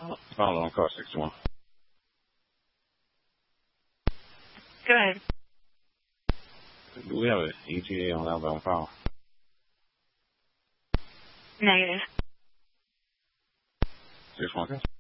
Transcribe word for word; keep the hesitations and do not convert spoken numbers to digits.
Found it on car sixty-one. Go ahead. Do we have an E T A on outbound file? Negative. six one.